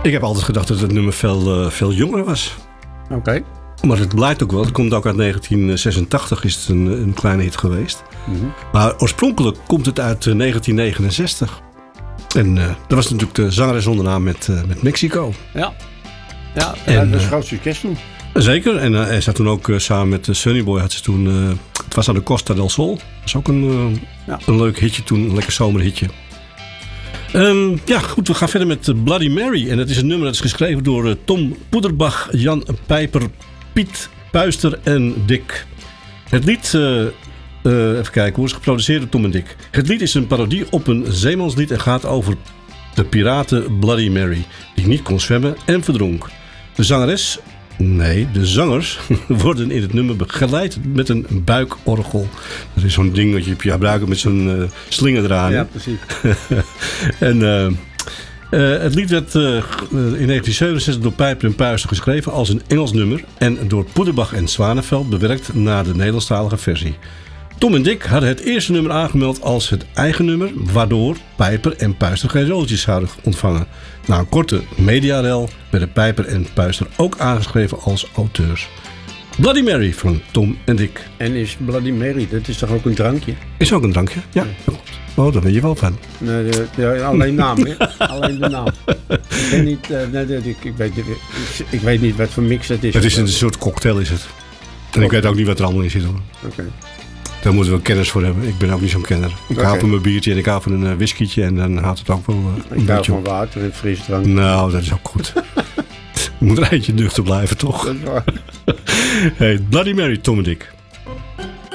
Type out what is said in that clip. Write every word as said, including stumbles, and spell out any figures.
Ik heb altijd gedacht dat het nummer veel, uh, veel jonger was. Oké. Okay. Maar het blijkt ook wel. Het komt ook uit negentien zesentachtig is het een, een kleine hit geweest. Mm-hmm. Maar oorspronkelijk komt het uit uh, negentien negenenzestig. En uh, dat was natuurlijk de zangeres zonder naam met, uh, met Mexico. Ja, ja en, dat is uh, groot succes toen. Zeker. En uh, hij zat toen ook uh, samen met uh, Sunny Boy. Had ze toen, uh, het was aan de Costa del Sol. Dat is ook een, uh, ja. een leuk hitje toen. Een lekker zomerhitje. Um, ja, goed. We gaan verder met uh, Bloody Mary. En dat is een nummer dat is geschreven door uh, Tom Poederbach, Jan Pijper, Piet Puister en Dick. Het lied... Uh, Uh, even kijken, hoe is het geproduceerd door Tom en Dick. Het lied is een parodie op een zeemanslied en gaat over de piraten Bloody Mary, die niet kon zwemmen en verdronk. De zangeres, nee, de zangers worden in het nummer begeleid met een buikorgel. Dat is zo'n ding dat je gebruikt met zo'n uh, slinger eraan. Ja, precies. en uh, uh, het lied werd uh, in negentien zevenenzestig door Pijper en Puister geschreven als een Engels nummer en door Poederbach en Zwaneveld bewerkt naar de Nederlandstalige versie. Tom en Dick hadden het eerste nummer aangemeld als het eigen nummer, waardoor Pijper en Puister geen rolletjes zouden ontvangen. Na een korte mediarel werden Pijper en Puister ook aangeschreven als auteurs. Bloody Mary van Tom en Dick. En is Bloody Mary, dat is toch ook een drankje? Is ook een drankje, ja. ja. Oh, daar ben je wel van. Nee, de, de, alleen naam, hè? Alleen de naam. Ik weet niet, uh, nee, de, ik, ik, weet, ik, ik weet niet wat voor mix het is. Het is een soort cocktail, is het. En ik weet ook niet wat er allemaal in zit, hoor. Oké. Okay. Daar moeten we kennis voor hebben. Ik ben ook niet zo'n kenner. Ik okay. haal van mijn biertje en ik haal van een uh, whiskietje en dan haalt het ook wel uh, ik hou van water en frisdrank. Nou, dat is ook goed. Je moet er eentje nuchter blijven, toch? Dat is waar. Hey, Bloody Mary, Tom en Dick.